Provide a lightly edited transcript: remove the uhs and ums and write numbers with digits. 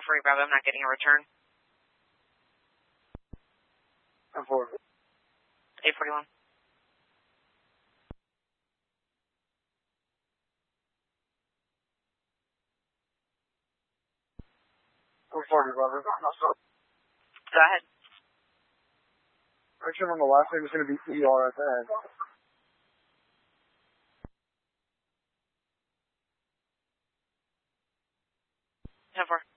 448 Bravo, I'm not getting a return. 4. 841. Brother. Go ahead. Make sure on the last name is going to be ER at the end. 10-4.